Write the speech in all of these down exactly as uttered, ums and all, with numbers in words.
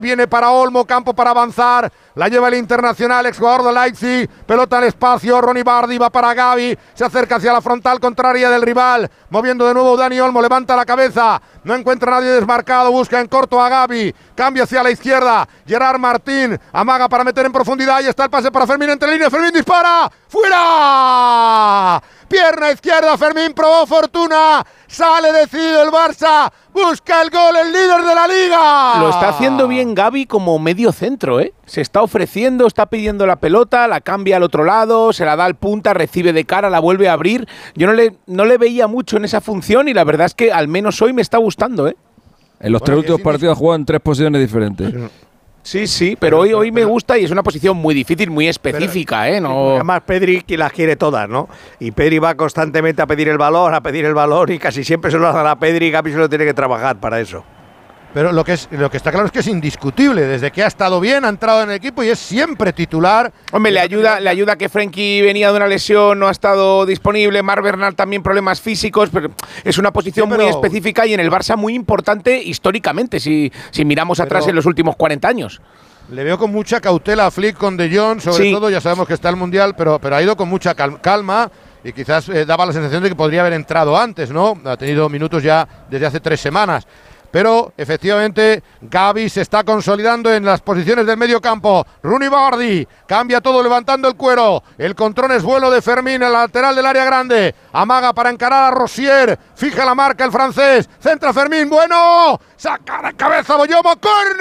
Viene para Olmo, campo para avanzar, la lleva el internacional, exjugador de Leipzig, pelota al espacio, Ronnie Bardi va para Gavi, se acerca hacia la frontal contraria del rival, moviendo de nuevo Dani Olmo, levanta la cabeza, no encuentra a nadie desmarcado, busca en corto a Gavi, cambia hacia la izquierda, Gerard Martín, amaga para meter en profundidad, y está el pase para Fermín entre líneas, Fermín dispara, ¡fuera! Pierna izquierda, Fermín probó fortuna, sale decidido el Barça, busca el gol, el líder de la liga. Lo está haciendo bien Gavi como medio centro, ¿eh? Se está ofreciendo, está pidiendo la pelota, la cambia al otro lado, se la da al punta, recibe de cara, la vuelve a abrir. Yo no le, no le veía mucho en esa función y la verdad es que al menos hoy me está gustando, ¿eh? En los bueno, tres últimos partidos ha jugado en tres posiciones diferentes. Sí, sí, pero, pero hoy, hoy me gusta y es una posición muy difícil, muy específica, pero, ¿eh? No... Además, Pedri que las quiere todas, ¿no? Y Pedri va constantemente a pedir el balón, a pedir el balón y casi siempre se lo dan a Pedri y Gavi se lo tiene que trabajar para eso. Pero lo que, es, lo que está claro es que es indiscutible. Desde que ha estado bien, ha entrado en el equipo y es siempre titular. Hombre, le ayuda, le ayuda que Frenkie venía de una lesión, no ha estado disponible. Marc Bernal también problemas físicos, pero es una posición sí, pero, muy específica y en el Barça muy importante históricamente, si, si miramos atrás en los últimos cuarenta años. Le veo con mucha cautela a Flick con De Jong, sobre sí. todo, ya sabemos que está el Mundial, pero, pero ha ido con mucha calma y quizás eh, daba la sensación de que podría haber entrado antes, ¿no? Ha tenido minutos ya desde hace tres semanas. Pero efectivamente Gavi se está consolidando en las posiciones del medio campo. Ronnie Bardi cambia todo levantando el cuero. El control es vuelo de Fermín, el lateral del área grande. Amaga para encarar a Rosier. Fija la marca el francés. Centra Fermín, bueno. Saca de cabeza Boyomo,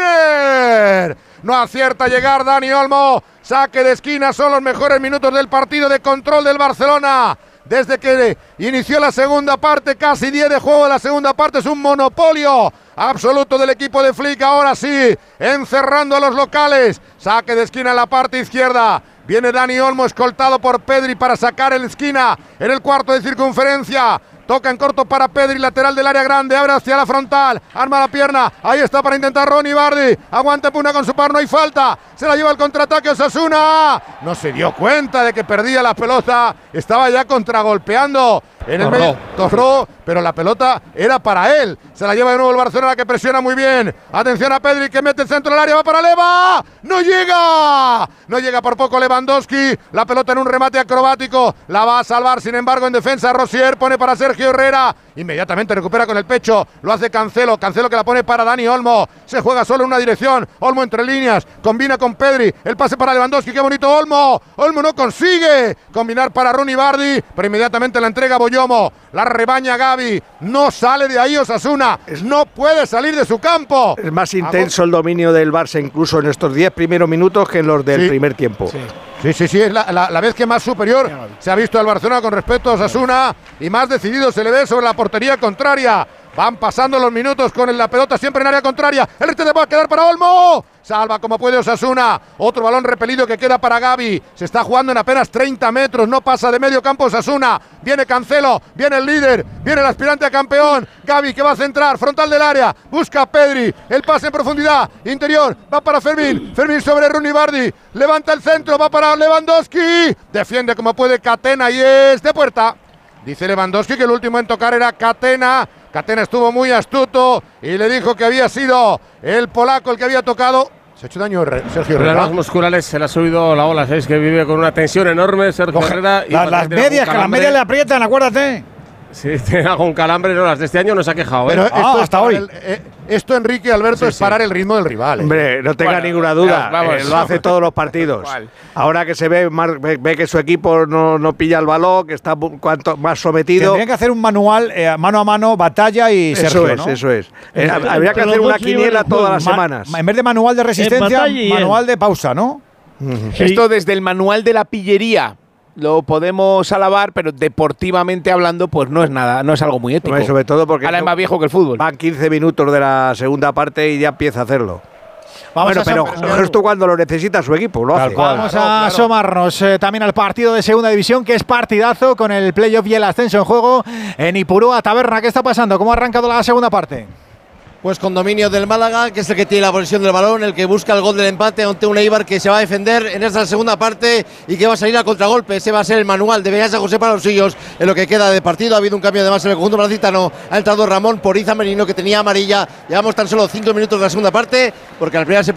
córner. No acierta a llegar Dani Olmo. Saque de esquina, son los mejores minutos del partido de control del Barcelona. Desde que inició la segunda parte, casi diez de juego de la segunda parte, es un monopolio absoluto del equipo de Flick. Ahora sí, encerrando a los locales. Saque de esquina en la parte izquierda. Viene Dani Olmo escoltado por Pedri para sacar en esquina en el cuarto de circunferencia. Toca en corto para Pedri, lateral del área grande, abre hacia la frontal, arma la pierna, ahí está para intentar Ronnie Bardi, aguanta Puna con su par, no hay falta, se la lleva el contraataque Osasuna, no se dio cuenta de que perdía la pelota, estaba ya contragolpeando en el medio, Torró, pero la pelota era para él, se la lleva de nuevo el Barcelona que presiona muy bien, atención a Pedri que mete el centro del área, va para Leva, no llega, no llega por poco Lewandowski, la pelota en un remate acrobático, la va a salvar sin embargo en defensa Rosier, pone para Sergio Herrera, inmediatamente recupera con el pecho, lo hace Cancelo, Cancelo que la pone para Dani Olmo, se juega solo en una dirección, Olmo entre líneas, combina con Pedri, el pase para Lewandowski, qué bonito Olmo, Olmo no consigue combinar para Ronnie Bardi, pero inmediatamente la entrega Boyomo, la rebaña Gavi, no sale de ahí Osasuna, no puede salir de su campo. Es más intenso el dominio del Barça incluso en estos diez primeros minutos que en los del sí. primer tiempo. Sí. Sí, sí, sí, es la, la, la vez que más superior se ha visto al Barcelona con respecto a Osasuna y más decidido se le ve sobre la portería contraria. Van pasando los minutos con la pelota siempre en área contraria. El rete va a quedar para Olmo. Salva como puede Osasuna. Otro balón repelido que queda para Gavi. Se está jugando en apenas treinta metros. No pasa de medio campo Osasuna. Viene Cancelo. Viene el líder. Viene el aspirante a campeón. Gavi que va a centrar. Frontal del área. Busca a Pedri. El pase en profundidad. Interior. Va para Fermín. Fermín sobre Ronnie Bardi. Levanta el centro. Va para Lewandowski. Defiende como puede Catena y es de puerta. Dice Lewandowski que el último en tocar era Catena. Catena estuvo muy astuto y le dijo que había sido el polaco el que había tocado. Se ha hecho daño Sergio Herrera. Problemas musculares, se le ha subido la ola, ¿sabéis? Que vive con una tensión enorme Sergio Herrera. Y las, las medias, que las medias le aprietan, acuérdate. Sí, tiene algún calambre, no, las de este año no se ha quejado. Pero ¿eh? esto ah, es hasta hoy. El, eh, esto, Enrique Alberto, sí, es parar sí. el ritmo del rival. ¿eh? Hombre, no tenga bueno, ninguna duda, vamos, eh, lo hace todos los partidos. Ahora que se ve, ve, ve que su equipo no, no pilla el balón, que está cuanto más sometido. Tendría que hacer un manual eh, mano a mano, batalla y eso Sergio, es, ¿no? Eso es, eh, habría que hacer una quiniela todas las semanas. En vez de manual de resistencia, manual de pausa, ¿no? Uh-huh. Sí. Esto desde el manual de la pillería. Lo podemos alabar, pero deportivamente hablando, pues no es nada, no es algo muy ético. Bueno, sobre todo porque ahora es más viejo que el fútbol. Van quince minutos de la segunda parte y ya empieza a hacerlo. Vamos bueno, a pero San... justo cuando lo necesita su equipo, lo hace. Cual. Vamos a claro, asomarnos claro. Eh, también al partido de segunda división, que es partidazo con el playoff y el ascenso en juego en Ipurúa Taberna. ¿Qué está pasando? ¿Cómo ha arrancado la segunda parte? Pues con dominio del Málaga, que es el que tiene la posesión del balón, el que busca el gol del empate ante un Eibar que se va a defender en esta segunda parte y que va a salir al contragolpe. Ese va a ser el manual de Beñasa José para los suyos en lo que queda de partido. Ha habido un cambio además en el conjunto malacitano. Ha entrado Ramón por Iza Merino, que tenía amarilla. Llevamos tan solo cinco minutos de la segunda parte, porque al primera se